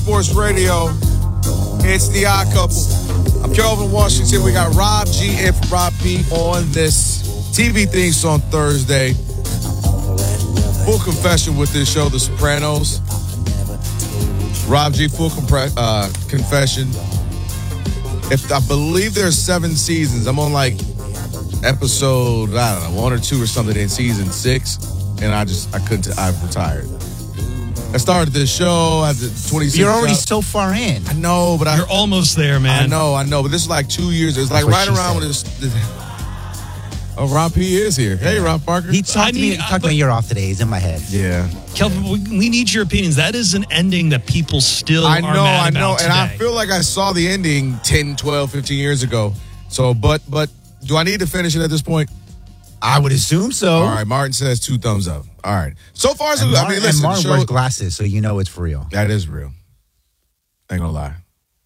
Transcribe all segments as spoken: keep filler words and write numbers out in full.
Sports Radio. It's the Odd Couple. I'm Kelvin Washington. We got Rob G and Rob P on this T V theme song Thursday. Full confession with this show, The Sopranos. Rob G, full compre- uh, confession. If I believe there's seven seasons, I'm on like episode, I don't know, one or two or something in season six, and I just, I couldn't, I've retired. I started this show at the twenty-six. You're already so far in. I know, but I, You're almost there, man. I know, I know, but this is like two years. It's like That's right around when this, this. Oh, Rob P is here. Hey, Rob Parker. He talked I to mean, me. Talked to me. You're off today. He's in my head. Yeah. Kelvin, we, we need your opinions. That is an ending that people still I are know, mad I know, about and I today. feel like I saw the ending ten, twelve, fifteen years ago. So, but, but, do I need to finish it at this point? I would assume so. All right, Martin says two thumbs up. All right. So far, so And good. Mar- I mean, and listen, the Martin show, wears glasses, so you know it's for real. that is real. Ain't gonna lie.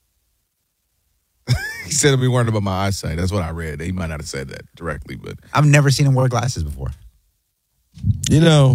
He said he'll be worried about my eyesight. That's what I read. He might not have said that directly, but I've never seen him wear glasses before. You know,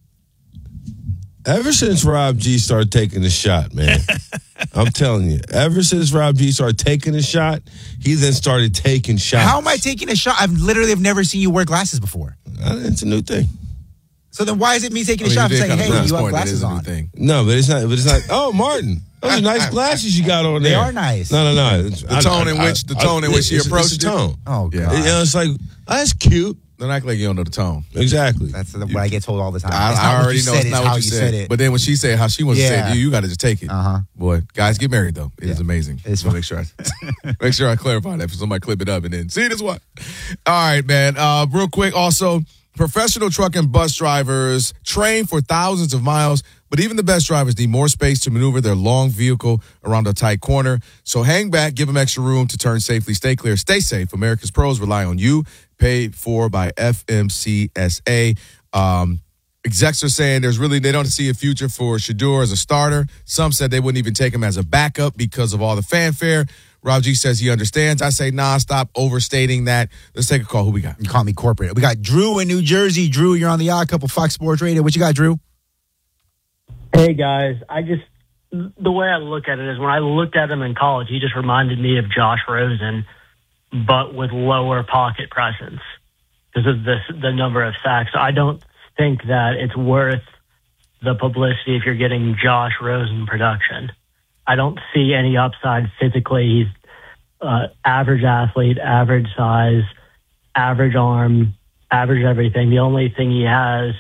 ever since Rob G started taking the shot, man, I'm telling you, ever since Rob G started taking the shot, he then started taking shots. How am I taking a shot? I've literally have never seen you wear glasses before. Uh, It's a new thing. So then why is it me taking I mean, a shot you and did saying, kinda hey, press you have point that glasses is a new on? thing. No, but it's not. But it's not. Oh, Martin, those are nice glasses you got on They there. are nice. No, no, no. It's- The tone in which- the tone in which he it's- approached it's it. the tone. Oh, Yeah. God. You know, it's like oh, that's cute. don't act like you don't know the tone. Exactly. That's the, what I get told all the time. I, It's not I what already you know said, it's not how what you you said. said it. But then when she said how she wants to say it Yeah. to you, you got to just take it. Uh-huh. Boy, guys, get married, though. It is Yeah. amazing. It's So make sure I make sure I clarify that for somebody clip it up and then see this one. All right, man. Uh, real quick, also, professional truck and bus drivers train for thousands of miles, but even the best drivers need more space to maneuver their long vehicle around a tight corner. So hang back, give them extra room to turn safely. Stay clear, stay safe. America's pros rely on you. Paid for by F M C S A. Um, execs are saying there's really, they don't see a future for Shedeur as a starter. Some said they wouldn't even take him as a backup because of all the fanfare. Rob G says he understands. I say, nah, stop overstating that. Let's take a call. Who we got? You call me corporate. We got Drew in New Jersey. Drew, you're on the Odd Couple Fox Sports Radio. What you got, Drew? Hey, guys. I just, the way I look at it is when I looked at him in college, he just reminded me of Josh Rosen, but with lower pocket presence because of the, the number of sacks. So I don't think that it's worth the publicity if you're getting Josh Rosen production. I don't see any upside physically. He's uh, average athlete, average size, average arm, average everything. The only thing he has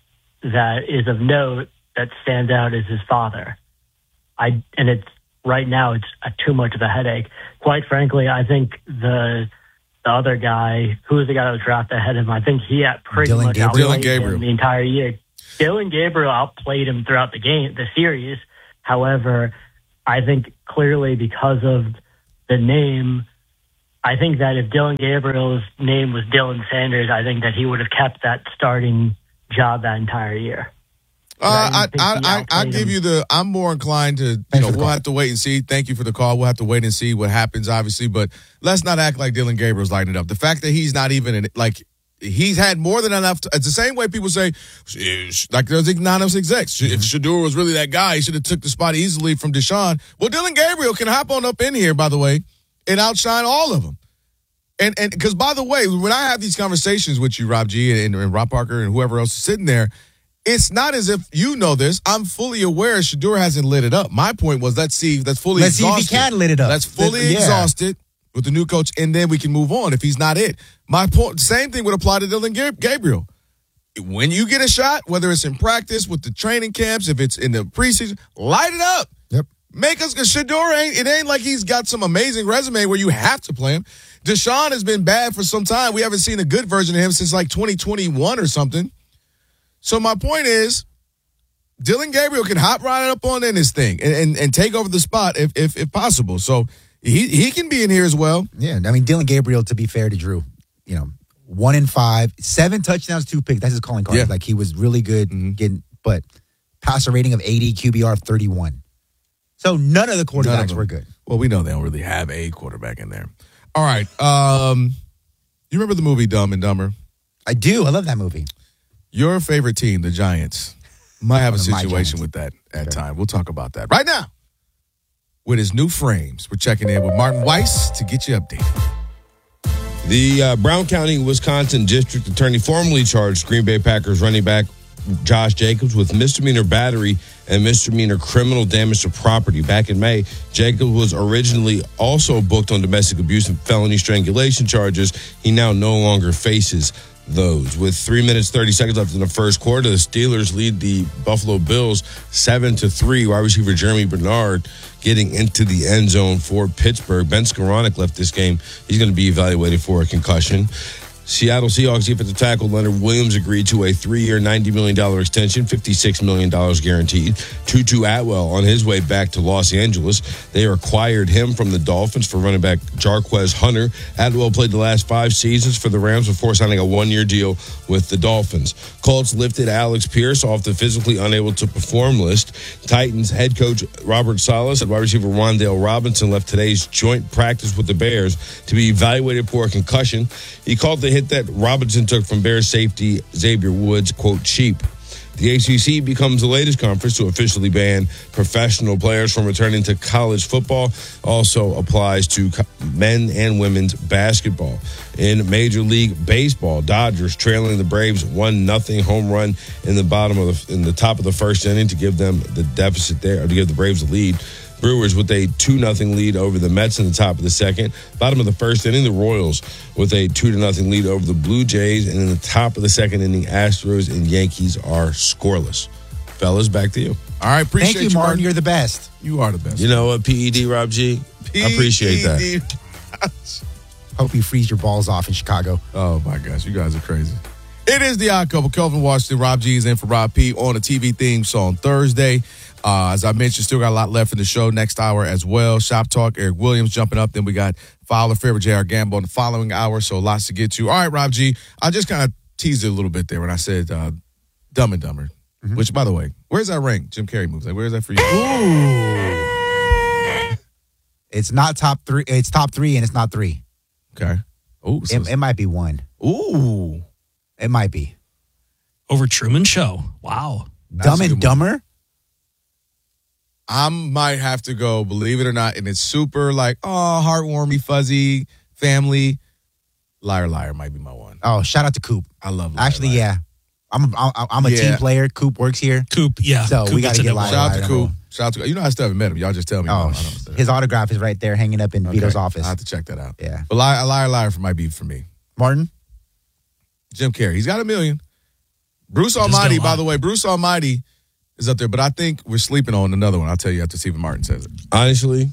that is of note that stands out is his father. I and it's right now it's a, too much of a headache. Quite frankly, I think the the other guy, who was the guy that was drafted ahead of him, I think he had pretty Dylan much Gabriel. outplayed Dylan Gabriel. him the entire year. Dylan Gabriel outplayed him throughout the game, the series. However, I think clearly because of the name, I think that if Dylan Gabriel's name was Dylan Sanders, I think that he would have kept that starting job that entire year. Uh, I, think I, he I, I outplayed give him. you the, I'm more inclined to, you Thanks know, for the we'll call. have to wait and see. Thank you for the call. We'll have to wait and see what happens, obviously, but let's not act like Dylan Gabriel's lighting it up. The fact that he's not even in it, like, he's had more than enough. To, it's the same way people say, like there's anonymous execs. If Shedeur was really that guy, he should have took the spot easily from Deshaun. Well, Dylan Gabriel can hop on up in here, by the way, and outshine all of them. And and because, by the way, when I have these conversations with you, Rob G, and, and Rob Parker, and whoever else is sitting there, it's not as if you know this. I'm fully aware Shedeur hasn't lit it up. My point was, let's see, that's fully Let's see if he exhausted. can lit it up. That's fully Yeah. exhausted with the new coach, and then we can move on if he's not it. My point, same thing would apply to Dylan Gab- Gabriel. When you get a shot, whether it's in practice, with the training camps, if it's in the preseason, light it up. Yep. Make us, because Shedeur ain't, it ain't like he's got some amazing resume where you have to play him. Deshaun has been bad for some time. We haven't seen a good version of him since like twenty twenty-one or something. So my point is, Dylan Gabriel can hop right up on in this thing and, and, and take over the spot if, if if possible. So he he can be in here as well. Yeah, I mean, Dylan Gabriel, to be fair to Drew, you know, one in five, seven touchdowns, two picks. That's his calling card. Yeah. Like, he was really good getting, but passer rating of eighty, Q B R of thirty-one. So none of the None of quarterbacks them. were good. Well, we know they don't really have a quarterback in there. All right. Um, you remember the movie Dumb and Dumber? I do. I love that movie. Your favorite team, the Giants, might have a One of my situation Giants. with that at Okay. time. We'll talk about that right now with his new frames. We're checking in with Martin Weiss to get you updated. The uh, Brown County, Wisconsin District Attorney formally charged Green Bay Packers running back Josh Jacobs with misdemeanor battery and misdemeanor criminal damage to property. Back in May, Jacobs was originally also booked on domestic abuse and felony strangulation charges. He now no longer faces those. With three minutes, thirty seconds left in the first quarter, the Steelers lead the Buffalo Bills seven to three. Wide receiver Jeremy Bernard getting into the end zone for Pittsburgh. Ben Skoranek left this game. He's going to be evaluated for a concussion. Seattle Seahawks defensive tackle Leonard Williams agreed to a three-year, ninety million dollars extension, fifty-six million dollars guaranteed. Tutu Atwell on his way back to Los Angeles. They acquired him from the Dolphins for running back Jarquez Hunter. Atwell played the last five seasons for the Rams before signing a one-year deal with the Dolphins. Colts lifted Alex Pierce off the physically unable to perform list. Titans head coach Robert Salas and wide receiver Wan'Dale Robinson left today's joint practice with the Bears to be evaluated for a concussion. He called the hit that Robinson took from Bears safety Xavier Woods, quote, cheap. The A C C becomes the latest conference to officially ban professional players from returning to college football. Also applies to men and women's basketball. In Major League Baseball, Dodgers trailing the Braves one nothing home run in the bottom of the in the top of the first inning to give them the deficit there, or to give the Braves the lead. Brewers with a two nothing lead over the Mets in the top of the second. Bottom of the first inning, the Royals with a two to nothing lead over the Blue Jays. And in the top of the second inning, Astros and Yankees are scoreless. Fellas, back to you. All right, appreciate Thank you, you, Martin. Martin. You're the best. You are the best. You know what, P E D, Rob G? I appreciate that. P E D. Hope you freeze your balls off in Chicago. Oh, my gosh. You guys are crazy. It is the Odd Couple. Kelvin Washington, Rob G is in for Rob P on a T V theme song Thursday. Uh, as I mentioned, still got a lot left in the show next hour as well. Shop Talk, Eric Williams jumping up. Then we got Fowler Fair with J R Gamble in the following hour. So lots to get to. All right, Rob G. I just kind of teased it a little bit there when I said uh, Dumb and Dumber. Mm-hmm. Which, by the way, where's that rank? Jim Carrey moves. Like, where's that for you? Ooh. It's not top three. It's top three, and it's not three. Okay. Ooh, so it, it might be one. Ooh. It might be. Over Truman Show. Wow. That's Dumb and Dumber? I might have to go, believe it or not, and it's super like, oh, heartwarming, fuzzy, family. Liar, Liar might be my one. Oh, shout out to Coop. I love Liar, Actually, Liar. yeah. I'm a, I'm a Yeah. team player. Coop works here. Coop, yeah. So Coop we got gets to a get new Liar, Shout out Liar to number Coop. one. Shout out to You know, I still haven't met him. Y'all just tell me. I Oh, don't, I don't his autograph is right there hanging up in Okay. Vito's office. I have to check that out. Yeah. But Liar, Liar, Liar might be for me. Martin? Jim Carrey. He's got a million. Bruce got a Almighty, lot. by the way, Bruce Almighty is up there, but I think we're sleeping on another one. I'll tell you after Stephen Martin says it. Honestly,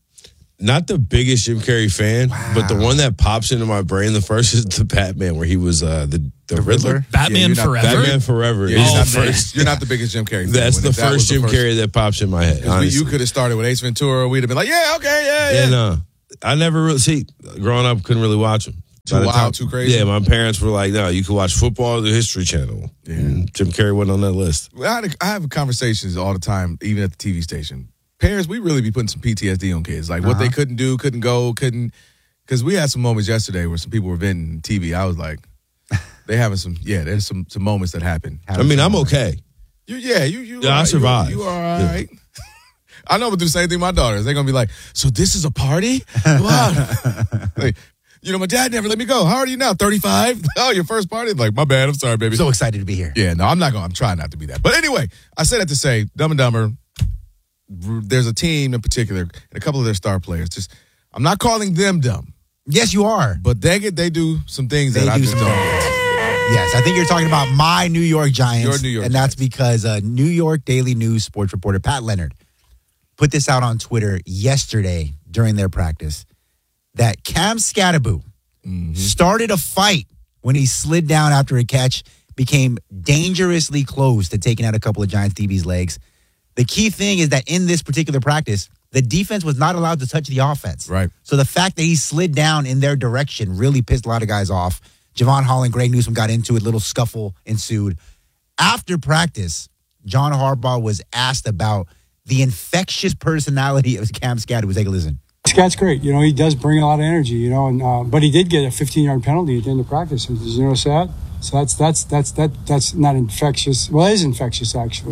not the biggest Jim Carrey fan, but the one that pops into my brain the first is the Batman, where he was uh, the, the, The Riddler. Riddler? Batman Yeah, you're not- Forever. Batman Forever. Yeah, is you're, Oh, not the the man. biggest, you're not the biggest Jim Carrey fan. That's When the if that was first Jim first- Carrey that pops in my head. 'cause we- Honestly. you could have started with Ace Ventura. We'd have been like, yeah, okay, yeah, yeah. Yeah, no. I never really, see, growing up, couldn't really watch them. Too By the wild, too crazy? Yeah, my parents were like, no, you could watch football or the History Channel. Yeah. And Jim Carrey wasn't on that list. I, had a, I have conversations all the time, even at the T V station. Parents, we really be putting some P T S D on kids. Like what Uh-huh. they couldn't do, couldn't go, couldn't. Because we had some moments yesterday where some people were venting T V. I was like, they having some, yeah, there's some some moments that happen. I mean, I'm okay. You, yeah, you, you. Yeah, I all right. survived. You, you are all Yeah. right. I know, but do the same thing with my daughters. They're gonna be like, so this is a party? Wow. Like, you know, my dad never let me go. How old are you now? thirty-five? Oh, your first party? Like, my bad. I'm sorry, baby. So excited to be here. Yeah, no, I'm not going to. I'm trying not to be that. But anyway, I said that to say, Dumb and Dumber, there's a team in particular, and a couple of their star players. Just, I'm not calling them dumb, Yes, you are. but dang it, they do some things They that I do just some don't. Yes, I think you're talking about my New York Giants. Your New York and that's because uh, New York Daily News sports reporter Pat Leonard put this out on Twitter yesterday during their practice that Cam Scatterbo Mm-hmm. started a fight when he slid down after a catch, became dangerously close to taking out a couple of Giants D B's legs. The key thing is that in this particular practice, the defense was not allowed to touch the offense. Right. So the fact that he slid down in their direction really pissed a lot of guys off. Javon Hall and Greg Newsome got into it. Little scuffle ensued. After practice, John Harbaugh was asked about the infectious personality of Cam Scatterbo. Take a listen. Scott's great. You know, he does bring a lot of energy, you know, and uh, but he did get a fifteen-yard penalty at the end of practice. Did you notice that? So that's that's that's that that's not infectious. Well, it is infectious, actually.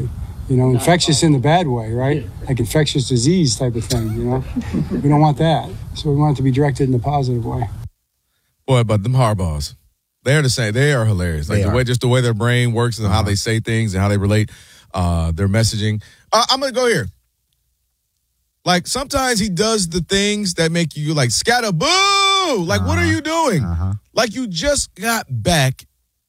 You know, infectious in the bad way, right? Like infectious disease type of thing, you know? We don't want that. So we want it to be directed in the positive way. Boy, but them Harbaughs, they're the same. They are hilarious. Like They the are. way, just the way their brain works and Uh-huh. how they say things and how they relate, uh, their messaging. Uh, I'm going to go here. Like sometimes he does the things that make you like scatter boo. Like, what are you doing? Uh-huh. Like you just got back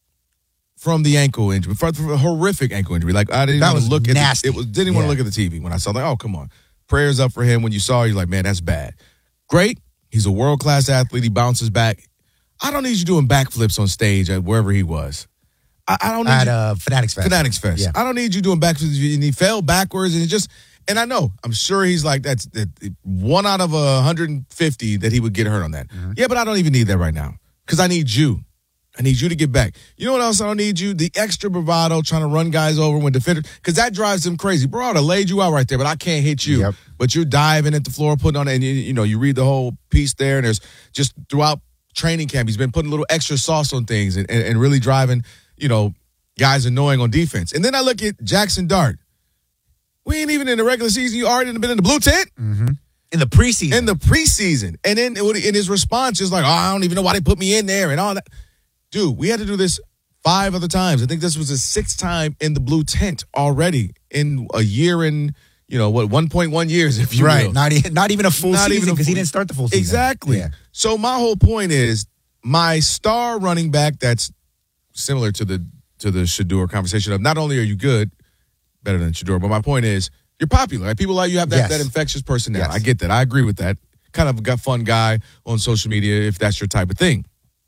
from the ankle injury, from, from a horrific ankle injury. Like I didn't That want was to look nasty. at the, it. Was didn't want to Yeah. look at the T V when I saw. Like, oh come on, prayers up for him. When you saw, you're like, man, that's bad. Great, he's a world class athlete. He bounces back. I don't need you doing backflips on stage at wherever he was. I, I don't need At you, uh, Fanatics Fest. Fanatics Fest. Yeah. I don't need you doing backflips. And he fell backwards, and it just. And I know, I'm sure he's like that's that, one out of a one hundred fifty that he would get hurt on that. Mm-hmm. Yeah, but I don't even need that right now because I need you. I need you to get back. You know what else I don't need you? The extra bravado trying to run guys over when defenders, because that drives them crazy. Bro, I would have laid you out right there, but I can't hit you. Yep. But you're diving at the floor, putting on, and you, you know, you read the whole piece there, and there's just throughout training camp, he's been putting a little extra sauce on things and, and, and really driving, you know, guys annoying on defense. And then I look at Jackson Dart. We ain't even in the regular season. You already been in the blue tent In the preseason. in the preseason. And then in his response is like, oh, I don't even know why they put me in there and all that. Dude, we had to do this five other times. I think this was the sixth time in the blue tent already in a year and, you know, what, one point one years, if you right. will. Not, e- not even a full Not even season a because he full- didn't start the full season. Exactly. Yeah. So my whole point is my star running back that's similar to the to the Shador conversation of not only are you good, better than Shador, but my point is you're popular. Right? People like you have that, Yes. that infectious personality. Yes. I get that. I agree with that. Kind of a fun guy on social media if that's your type of thing.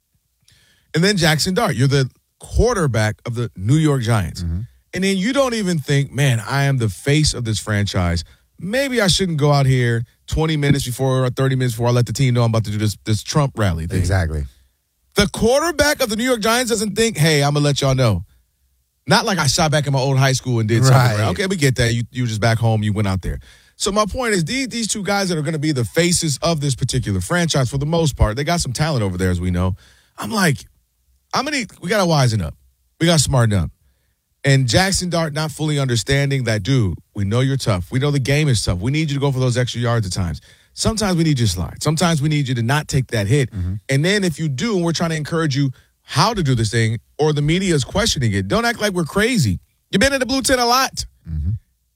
And then Jackson Dart, you're the quarterback of the New York Giants. Mm-hmm. And then you don't even think, man, I am the face of this franchise. Maybe I shouldn't go out here twenty minutes before or thirty minutes before I let the team know I'm about to do this, this Trump rally thing. Exactly. The quarterback of the New York Giants doesn't think, hey, I'm going to let y'all know. Not like I shot back in my old high school and did something. Right. Right. Okay, we get that. You you were just back home. You went out there. So my point is these, these two guys that are going to be the faces of this particular franchise for the most part, they got some talent over there, as we know. I'm like, I'm gonna we got to wisen up. We got to smarten up. And Jackson Dart not fully understanding that, dude, we know you're tough. We know the game is tough. We need you to go for those extra yards at times. Sometimes we need you to slide. Sometimes we need you to not take that hit. Mm-hmm. And then if you do, and we're trying to encourage you how to do this thing, or the media is questioning it, don't act like we're crazy. You've been in the blue tent a lot. Mm-hmm.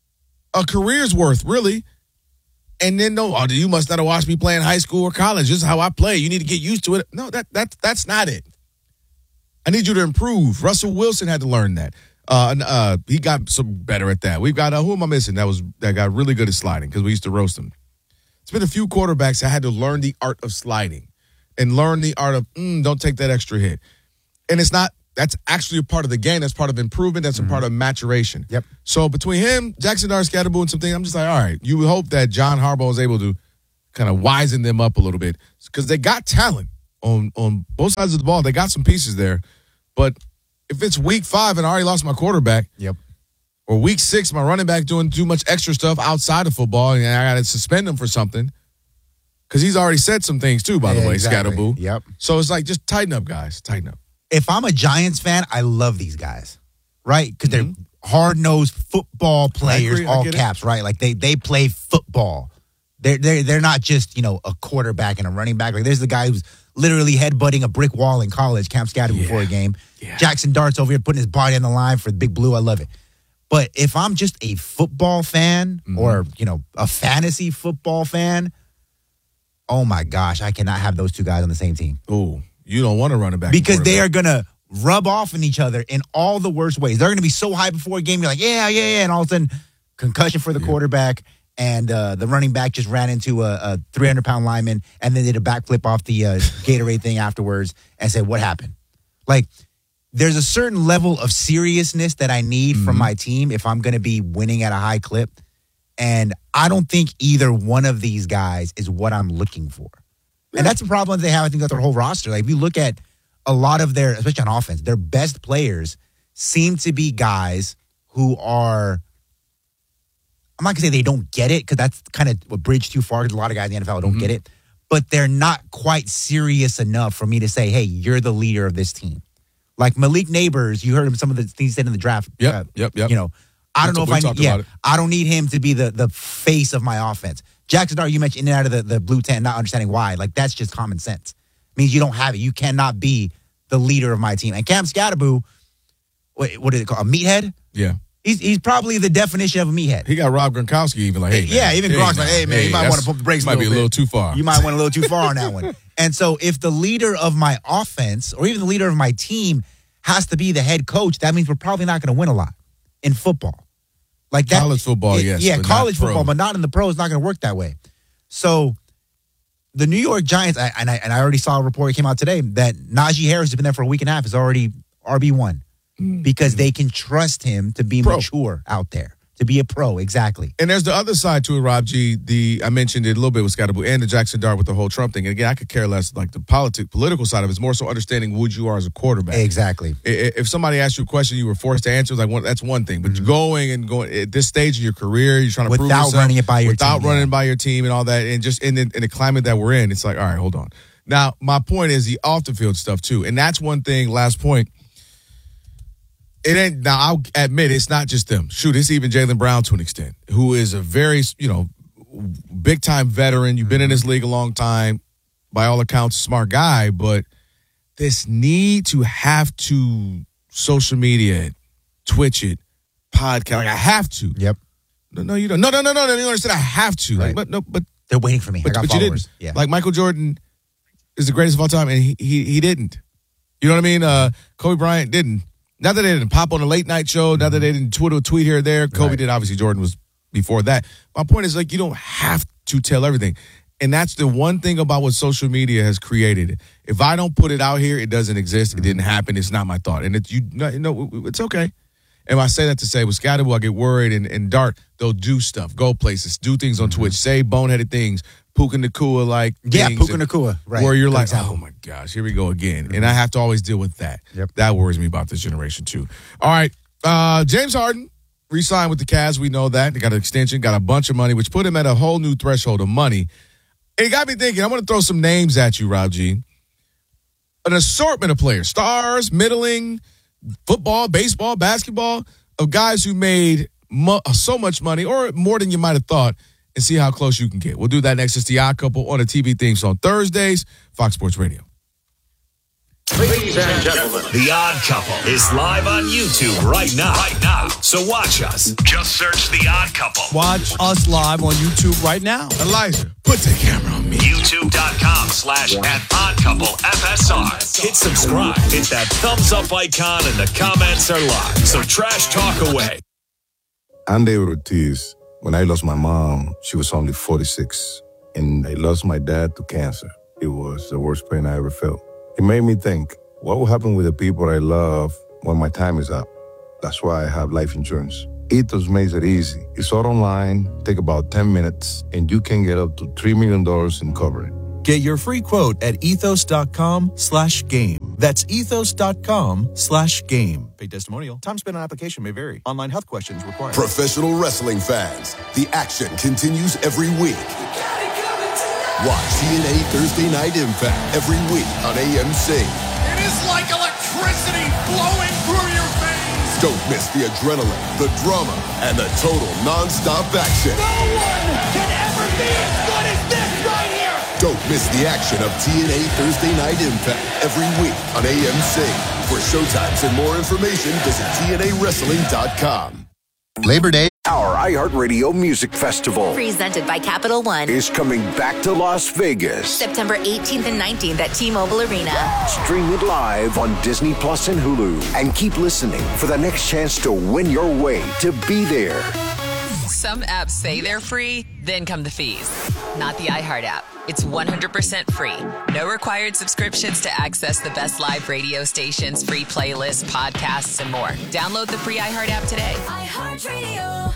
A career's worth, really. And then, no, oh, you must not have watched me play in high school or college. This is how I play. You need to get used to it. No, that that that's not it. I need you to improve. Russell Wilson had to learn that. Uh, and, uh, he got some better at that. We've got, uh, who am I missing? That was that got really good at sliding because we used to roast him. It's been a few quarterbacks that had to learn the art of sliding and learn the art of, mm, don't take that extra hit. And it's not, that's actually a part of the game. That's part of improvement. That's a part of maturation. Yep. So between him, Jackson Dart, Scatterboo, and something, I'm just like, all right, you would hope that John Harbaugh is able to kind of wisen them up a little bit because they got talent on, on both sides of the ball. They got some pieces there. But if it's week five and I already lost my quarterback, Yep. or week six, my running back doing too much extra stuff outside of football, and I got to suspend him for something. Because he's already said some things, too, by the Yeah, way, exactly. Scatterboo. Yep. So it's like, just tighten up, guys. Tighten up. If I'm a Giants fan, I love these guys, right? Because they're hard-nosed football players, agree. I all get it. caps, right? Like they they play football. They're they they're not just you know a quarterback and a running back. Like there's the guy who's literally headbutting a brick wall in college, Camp Scatterboo, before a game. Yeah. Jackson Dart's over here putting his body on the line for the Big Blue. I love it. But if I'm just a football fan or you know a fantasy football fan, oh my gosh, I cannot have those two guys on the same team. Ooh, you don't want to run it back. Because they are going to rub off on each other in all the worst ways. They're going to be so high before a game, you're like, yeah, yeah, yeah. And all of a sudden, concussion for the quarterback, and uh, the running back just ran into a, a three hundred pound lineman and then did a backflip off the uh, Gatorade thing afterwards and said, what happened? Like, there's a certain level of seriousness that I need from my team if I'm going to be winning at a high clip. And I don't think either one of these guys is what I'm looking for. And that's the problem they have, I think, with their whole roster. Like, if you look at a lot of their, especially on offense, their best players seem to be guys who are, I'm not going to say they don't get it, because that's kind of a bridge too far, because a lot of guys in the N F L don't Mm-hmm. get it. But they're not quite serious enough for me to say, hey, you're the leader of this team. Like Malik Neighbors, you heard him, some of the things he said in the draft. Yep, uh, yep, yep. You know, I don't We know if talked I need. Yeah, about it. I don't need him to be the the face of my offense. Jackson Dart, you mentioned in and out of the, the blue tent, not understanding why. Like that's just common sense. Means you don't have it. You cannot be the leader of my team. And Cam Scatterboo, what, what is it called? A meathead? Yeah. He's he's probably the definition of a meathead. He got Rob Gronkowski even like, hey, man, Yeah, even hey, Gronk's like, hey, man, you might that's- want to pump the brakes a Might be little a little bit. too far. You might went a little too far on that one. And so if the leader of my offense or even the leader of my team has to be the head coach, that means we're probably not going to win a lot in football. Like that, College football, it- yes, Yeah, but not college pro. football, but not in the pros. It's not going to work that way. So the New York Giants, I, and, I, and I already saw a report that came out today that Najee Harris has been there for a week and a half, is already R B one because they can trust him to be Pro. mature out there, to be a pro, exactly. And there's the other side to it, Rob G. The I mentioned it a little bit with Scottaboo and the Jackson Dart with the whole Trump thing. And again, I could care less like the politic, political side of it. It's more so understanding who you are as a quarterback. Exactly. I- i- If somebody asked you a question, you were forced to answer. Like one, that's one thing. But going and going at this stage of your career, you're trying to prove Without yourself, running it by your without team, running yeah. it by your team and all that, and just in the, in the climate that we're in, it's like, all right, hold on. Now, my point is the off the field stuff too, and that's one thing. Last point. It ain't now. I'll admit it's not just them. Shoot, it's even Jaylen Brown to an extent, who is a very you know big time veteran. You've been in this league a long time, by all accounts, smart guy. But this need to have to social media it, Twitch it, podcast. Like I have to. Yep. No, no, you don't. No, no, no, no. no you understand? I have to. Like, Right. but no, but They're waiting for me. but, I got but you followers. didn't. Yeah. Like Michael Jordan is the greatest of all time, and he he, he didn't. You know what I mean? Uh, Kobe Bryant didn't. Not that they didn't pop on a late night show. Not that they didn't Twitter a tweet here or there. Kobe Right. did. Obviously, Jordan was before that. My point is, like, you don't have to tell everything. And that's the one thing about what social media has created. If I don't put it out here, it doesn't exist. It didn't happen. It's not my thought. And it, you know, it's okay. And I say that to say, with Scatterboo, I get worried. And, and Dart, they'll do stuff, go places, do things on Twitch, say boneheaded things, Puka Nakua like Yeah, things. Puka and- Nakua, right. Where you're Good like, example. oh my gosh, here we go again. And I have to always deal with that. Yep. That worries me about this generation too. All right. Uh, James Harden re-signed with the Cavs. We know that. They got an extension, got a bunch of money, which put him at a whole new threshold of money. It got me thinking, I'm going to throw some names at you, Rob G. An assortment of players, stars, middling, football, baseball, basketball, of guys who made mo- so much money or more than you might have thought, and see how close you can get. We'll do that next. It's The Odd Couple on the T V theme song Thursdays, Fox Sports Radio. Ladies and gentlemen, The Odd Couple is live on YouTube right now. Right now. So watch us. Just search The Odd Couple. Watch us live on YouTube right now. Elijah, put the camera on me. YouTube.com slash at Odd Couple F S R. Hit subscribe. Hit that thumbs up icon and the comments are live. So trash talk away. I'm David Ortiz. When I lost my mom, she was only forty-six. And I lost my dad to cancer. It was the worst pain I ever felt. It made me think, what will happen with the people I love when my time is up? That's why I have life insurance. Ethos makes it easy. It's all online, take about ten minutes, and you can get up to three million dollars in coverage. Get your free quote at ethos.com slash game. That's ethos.com slash game. Paid testimonial. Time spent on application may vary. Online health questions required. professional wrestling fans, the action continues every week. Watch T N A Thursday Night Impact every week on A M C. It is like electricity flowing through your veins. Don't miss the adrenaline, the drama, and the total non-stop action. No one can ever be as good as this right here. Don't miss the action of T N A Thursday Night Impact every week on A M C. For showtimes and more information, visit T N A wrestling dot com. Labor Day, our iHeartRadio Music Festival Presented by Capital One. is coming back to Las Vegas. September eighteenth and nineteenth at T-Mobile Arena. Stream it live on Disney Plus and Hulu. And keep listening for the next chance to win your way to be there. Some apps say they're free, then come the fees. Not the iHeart app. It's one hundred percent free. No required subscriptions to access the best live radio stations, free playlists, podcasts, and more. Download the free iHeart app today. iHeartRadio.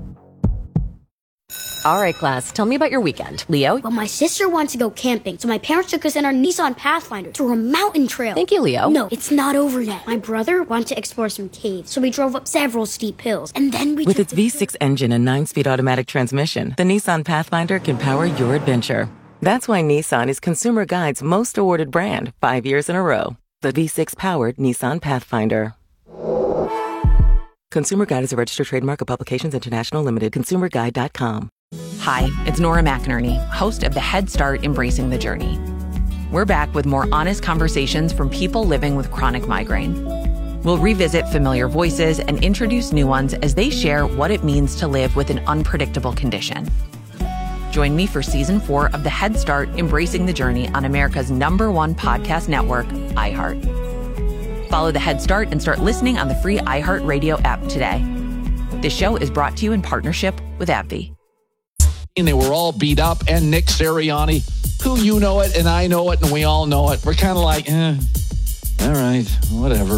All right, class, tell me about your weekend. Leo? Well, my sister wanted to go camping, so my parents took us in our Nissan Pathfinder through a mountain trail. Thank you, Leo. No, it's not over yet. My brother wanted to explore some caves, so we drove up several steep hills, and then we With took its V six engine and nine-speed automatic transmission, the Nissan Pathfinder can power your adventure. That's why Nissan is Consumer Guide's most awarded brand five years in a row. The V six-powered Nissan Pathfinder. Consumer Guide is a registered trademark of Publications International Limited. consumer guide dot com. Hi, it's Nora McInerney, host of the Head Start Embracing the Journey. We're back with more honest conversations from people living with chronic migraine. We'll revisit familiar voices and introduce new ones as they share what it means to live with an unpredictable condition. Join me for season four of the Head Start Embracing the Journey on America's number one podcast network, iHeart. Follow the Head Start and start listening on the free iHeartRadio app today. This show is brought to you in partnership with AbbVie. And they were all beat up, and Nick Sirianni, who you know it and I know it and we all know it. We're kind of like, eh, all right, whatever.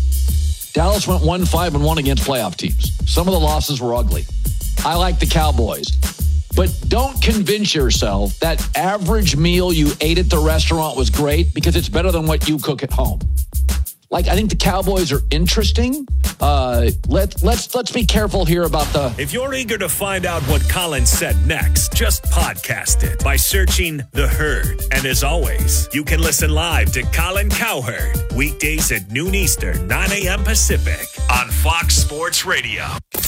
Dallas went one five and one against playoff teams. Some of the losses were ugly. I like the Cowboys. But don't convince yourself that average meal you ate at the restaurant was great because it's better than what you cook at home. Like, I think the Cowboys are interesting. Uh, let, let's let's be careful here about the... If you're eager to find out what Colin said next, just podcast it by searching The Herd. And as always, you can listen live to Colin Cowherd, weekdays at noon Eastern, nine a.m. Pacific, on Fox Sports Radio.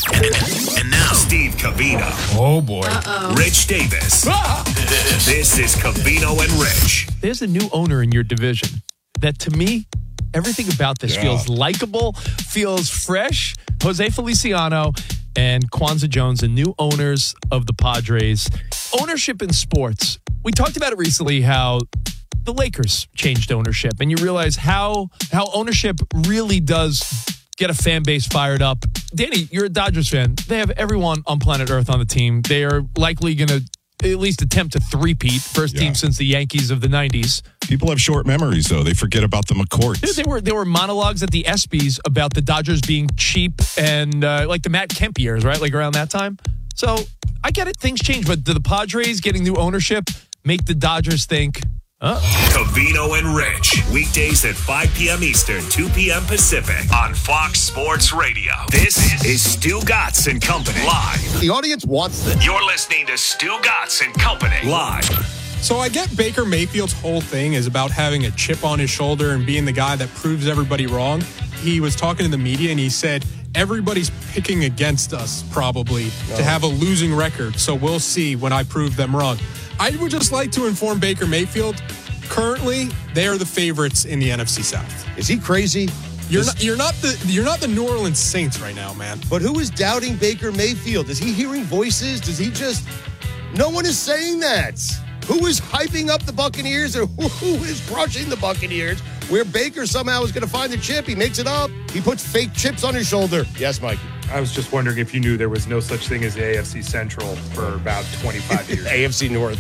And now, Steve Covino. Oh, boy. Uh-oh. Rich Davis. Ah! This is Covino and Rich. There's a new owner in your division that, to me... everything about this yeah. feels likable, feels fresh. Jose Feliciano and Kwanzaa Jones, the new owners of the Padres. Ownership in sports. We talked about it recently, how the Lakers changed ownership, and you realize how how ownership really does get a fan base fired up. Danny, you're a Dodgers fan. They have everyone on planet Earth on the team. They are likely going to at least attempt to three-peat. First yeah. team since the Yankees of the nineties. People have short memories, though. They forget about the McCourts. Dude, there were there were monologues at the ESPYs about the Dodgers being cheap and uh, like the Matt Kemp years, right? Like around that time. So I get it. Things change. But do the Padres getting new ownership make the Dodgers think, oh. Covino and Rich. Weekdays at five p.m. Eastern, two p.m. Pacific on Fox Sports Radio. This is Stu Gatz and Company live. The audience wants this. You're listening to Stu Gatz and Company live. So I get Baker Mayfield's whole thing is about having a chip on his shoulder and being the guy that proves everybody wrong. He was talking to the media and he said, everybody's picking against us probably no. to have a losing record. So we'll see when I prove them wrong. I would just like to inform Baker Mayfield, currently they are the favorites in the N F C South. Is he crazy? You're not, you're not the you're not the New Orleans Saints right now, man. But who is doubting Baker Mayfield? Is he hearing voices? Does he just... No one is saying that. Who is hyping up the Buccaneers or who is crushing the Buccaneers? Where Baker somehow is going to find the chip. He makes it up. He puts fake chips on his shoulder. Yes, Mikey. I was just wondering if you knew there was no such thing as the A F C Central for about twenty-five years. A F C North.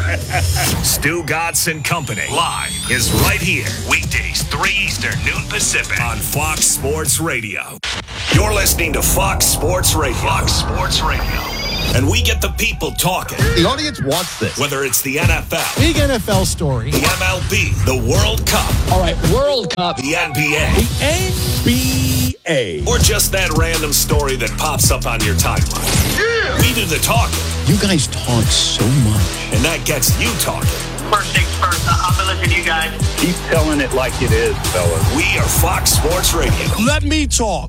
Stu Gatz and Company live is right here. Weekdays, three Eastern, noon Pacific on Fox Sports Radio. You're listening to Fox Sports Radio. Fox Sports Radio. And we get the people talking. The audience wants this. Whether it's the N F L. Big N F L story. The M L B. The World Cup. All right, World Cup. The N B A. The N B A. Or just that random story that pops up on your timeline. Yeah. We do the talking. You guys talk so much. And that gets you talking. First things first, I'll be listening to you guys. Keep telling it like it is, fellas. We are Fox Sports Radio. Let me talk.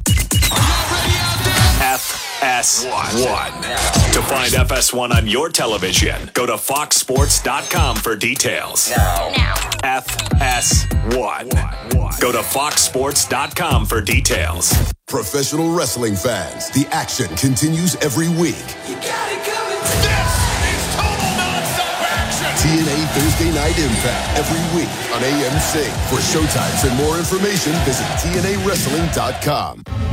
F S one. To find F S one on your television, go to fox sports dot com for details. Now. Now. F S one. Go to fox sports dot com for details. Professional wrestling fans, the action continues every week. You got it coming. This is total nonstop action. T N A Thursday Night Impact every week on A M C. For showtimes and more information, visit T N A wrestling dot com.